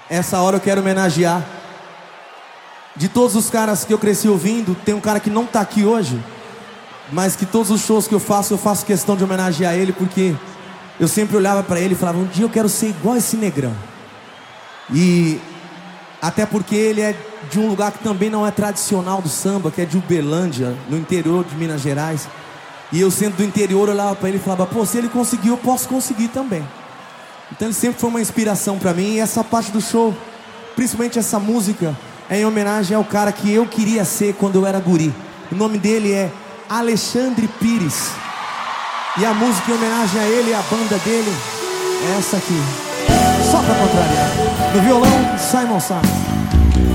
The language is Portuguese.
Essa hora eu quero homenagear. De todos os caras que eu cresci ouvindo, tem um cara que não tá aqui hoje, mas que todos os shows que eu faço questão de homenagear ele, porque eu sempre olhava pra ele e falava, um dia eu quero ser igual esse negrão. E até porque ele é de um lugar que também não é tradicional do samba, que é de Uberlândia, no interior de Minas Gerais. E eu, sendo do interior, olhava pra ele e falava, pô, se ele conseguiu, eu posso conseguir também. Então ele sempre foi uma inspiração pra mim. E essa parte do show, principalmente essa música, é em homenagem ao cara que eu queria ser quando eu era guri. O nome dele é Alexandre Pires. E a música em homenagem a ele e a banda dele é essa aqui, só pra contrariar. No violão, Simon Sax.